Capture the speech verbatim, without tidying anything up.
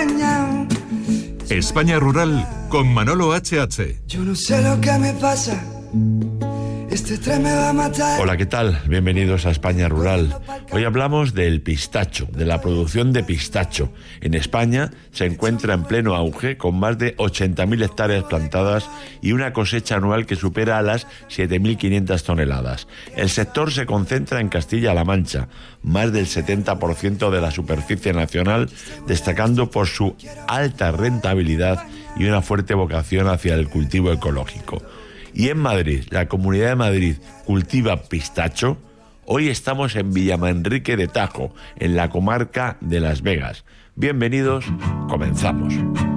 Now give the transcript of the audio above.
España. España Rural con Manolo H H. Yo no sé lo que me pasa. Este tren me va a matar. Hola, ¿qué tal? Bienvenidos a España Rural. Hoy hablamos del pistacho, de la producción de pistacho. En España se encuentra en pleno auge, con más de ochenta mil hectáreas plantadas y una cosecha anual que supera a las siete mil quinientas toneladas. El sector se concentra en Castilla-La Mancha, más del setenta por ciento de la superficie nacional, destacando por su alta rentabilidad y una fuerte vocación hacia el cultivo ecológico. Y en Madrid, la Comunidad de Madrid cultiva pistacho. Hoy estamos en Villamanrique de Tajo, en la comarca de Las Vegas. Bienvenidos, comenzamos.